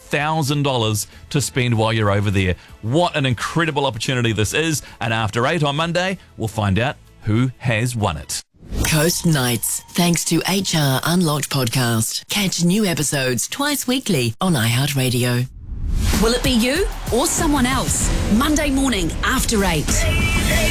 $1,000 to spend while you're over there. What an incredible opportunity this is. And after 8 on Monday, we'll find out who has won it. Coast Nights, thanks to HR Unlocked podcast. Catch new episodes twice weekly on iHeartRadio. Will it be you or someone else? Monday morning after 8.